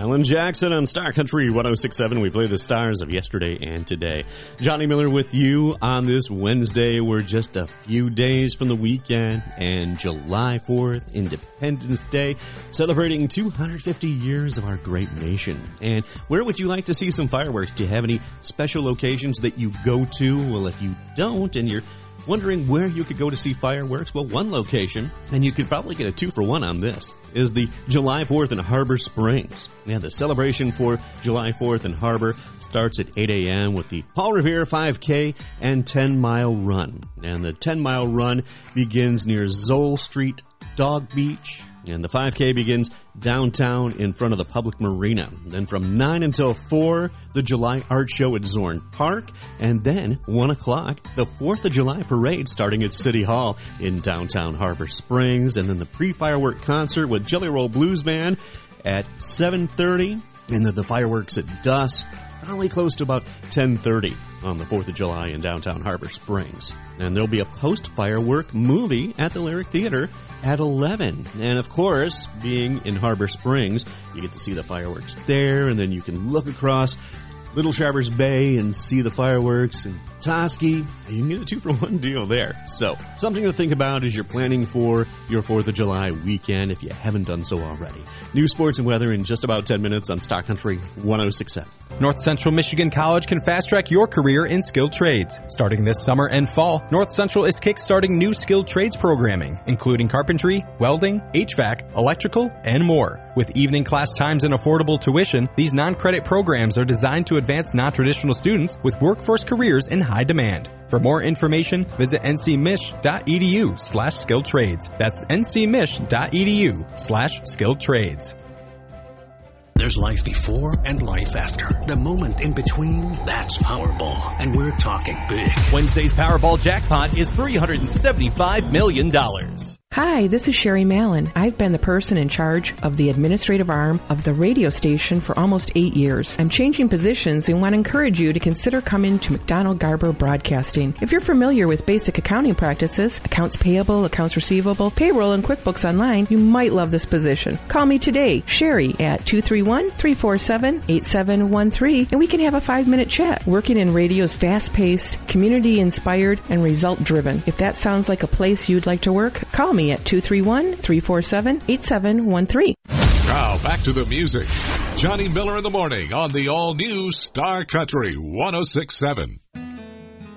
Alan Jackson on Star Country 106.7. We play the stars of yesterday and today. Johnny Miller with you on this Wednesday. We're just a few days from the weekend and July 4th, Independence Day, celebrating 250 years of our great nation. And where would you like to see some fireworks? Do you have any special locations that you go to? Well, if you don't and you're wondering where you could go to see fireworks? Well, one location, and you could probably get a 2-for-1 on this, is the July 4th in Harbor Springs. Yeah, the celebration for July 4th in Harbor starts at 8 a.m. with the Paul Revere 5K and 10-mile run. And the 10-mile run begins near Zoll Street, Dog Beach, and the 5K begins downtown in front of the public marina. Then from 9 until 4, the July Art Show at Zorn Park. And then 1 o'clock, the 4th of July parade starting at City Hall in downtown Harbor Springs. And then the pre-firework concert with Jelly Roll Blues Band at 7:30. And then the fireworks at dusk, probably close to about 10:30 on the 4th of July in downtown Harbor Springs. And there'll be a post-firework movie at the Lyric Theater at 11. And of course, being in Harbor Springs, you get to see the fireworks there, and then you can look across Little Sharpers Bay and see the fireworks in Petoskey. You can get a 2-for-1 deal there. So, something to think about as you're planning for your 4th of July weekend if you haven't done so already. News, sports, and weather in just about 10 minutes on Star Country 106.7. North Central Michigan College can fast-track your career in skilled trades. Starting this summer and fall, North Central is kick-starting new skilled trades programming, including carpentry, welding, HVAC, electrical, and more. With evening class times and affordable tuition, these non-credit programs are designed to advance non-traditional students with workforce careers in high demand. For more information, visit ncmich.edu/skilled trades. That's ncmich.edu/skilled trades. There's life before and life after. The moment in between, that's Powerball. And we're talking big. Wednesday's Powerball jackpot is $375 million. Hi, this is Sherry Mallon. I've been the person in charge of the administrative arm of the radio station for almost 8 years. I'm changing positions and want to encourage you to consider coming to McDonald Garber Broadcasting. If you're familiar with basic accounting practices, accounts payable, accounts receivable, payroll, and QuickBooks Online, you might love this position. Call me today, Sherry, at 231-347-8713, and we can have a 5-minute chat. Working in radio is fast-paced, community-inspired, and result-driven. If that sounds like a place you'd like to work, call me at 231-347-8713. Now back to the music. Johnny Miller in the morning on the all-new Star Country 106.7.